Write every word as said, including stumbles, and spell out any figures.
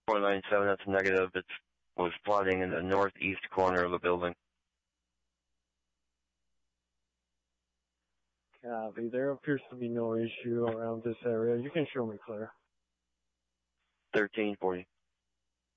four nine seven, that's negative. It was plotting in the northeast corner of the building. Copy. There appears to be no issue around this area. You can show me clear. thirteen forty.